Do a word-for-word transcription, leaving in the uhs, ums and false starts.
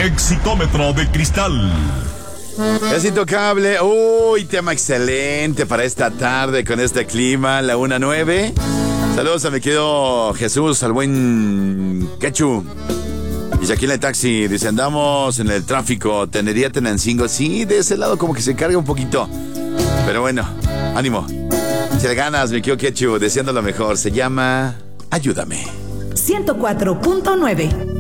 Exitómetro de cristal. Es intocable. Uy, tema excelente para esta tarde con este clima, la una nueve. Saludos a mi querido Jesús, al buen Quechu. Y aquí en el taxi, dice, andamos en el tráfico, Tenería Tenancingo. Sí, de ese lado como que se carga un poquito. Pero bueno, ánimo. Si le ganas, mi querido Quechu, deseando lo mejor. Se llama Ayúdame. ciento cuatro punto nueve